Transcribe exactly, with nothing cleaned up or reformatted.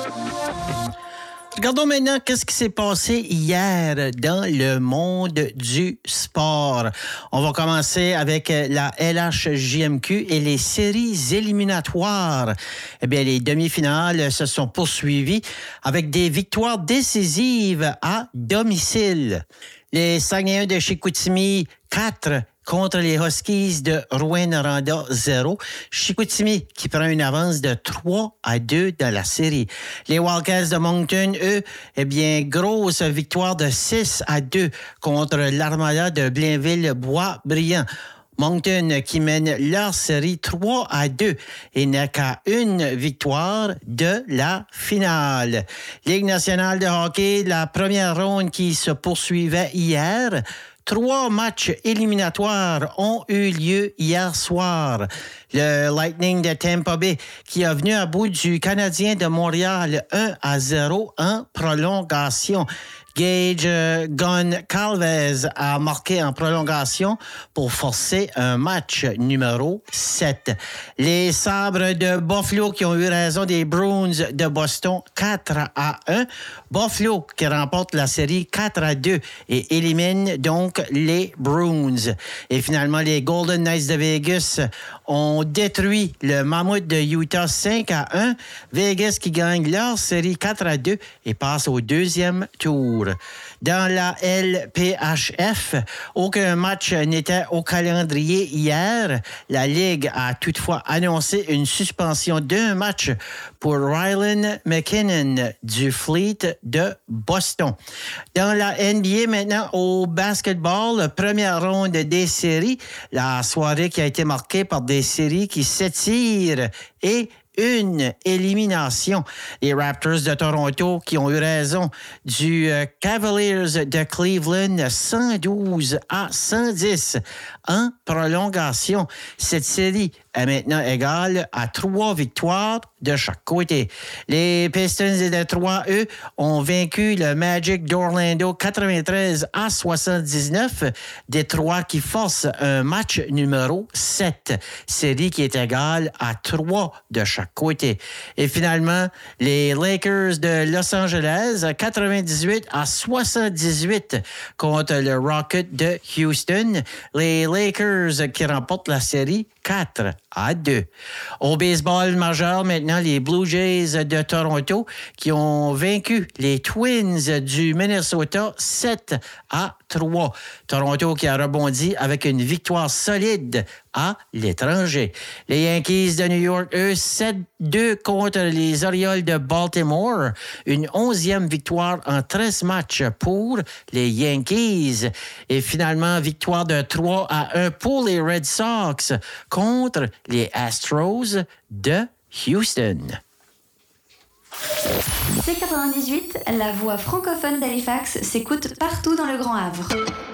Regardons maintenant qu'est-ce qui s'est passé hier dans le monde du sport. On va commencer avec la L H J M Q et les séries éliminatoires. Eh bien, les demi-finales se sont poursuivies avec des victoires décisives à domicile. Les Saguenayens de Chicoutimi, quatre contre les Huskies de Rouyn-Noranda, zéro. Chicoutimi qui prend une avance de trois à deux dans la série. Les Wildcats de Moncton, eux, eh bien, grosse victoire de six à deux contre l'Armada de Blainville-Bois-Brillant. Moncton qui mène leur série trois à deux et n'a qu'à une victoire de la finale. Ligue nationale de hockey, la première ronde qui se poursuivait hier. Trois matchs éliminatoires ont eu lieu hier soir. Le Lightning de Tampa Bay qui est venu à bout du Canadien de Montréal un à zéro en prolongation. Gage euh, Goncalves a marqué en prolongation pour forcer un match numéro sept. Les Sabres de Buffalo qui ont eu raison des Bruins de Boston quatre à un. Buffalo qui remporte la série quatre à deux et élimine donc les Bruins. Et finalement, les Golden Knights de Vegas ont détruit le Mammouth de Utah cinq à un. Vegas qui gagne leur série quatre à deux et passe au deuxième tour. Dans la L P H F, aucun match n'était au calendrier hier. La Ligue a toutefois annoncé une suspension d'un match pour Rylan McKinnon du Fleet de Boston. Dans la N B A maintenant, au basketball, première ronde des séries, la soirée qui a été marquée par des séries qui s'étirent et une élimination. Les Raptors de Toronto qui ont eu raison du euh, Cavaliers de Cleveland cent douze à cent dix en prolongation. Cette série est maintenant égale à trois victoires de chaque côté. Les Pistons de Détroit, eux, ont vaincu le Magic d'Orlando quatre-vingt-treize à soixante-dix-neuf. Détroit qui force un match numéro sept. Série qui est égale à trois de chaque côté. Et finalement, les Lakers de Los Angeles, quatre-vingt-dix-huit à soixante-dix-huit contre le Rocket de Houston. Les Lakers qui remportent la série quatre à deux. Au baseball majeur, maintenant, les Blue Jays de Toronto qui ont vaincu les Twins du Minnesota sept à trois. Toronto qui a rebondi avec une victoire solide à l'étranger. Les Yankees de New York, eux, sept deux contre les Orioles de Baltimore. Une onzième victoire en treize matchs pour les Yankees. Et finalement, victoire de trois à un pour les Red Sox contre les Astros de Houston. C quatre-vingt-dix-huit, la voix francophone d'Halifax, s'écoute partout dans le Grand Havre.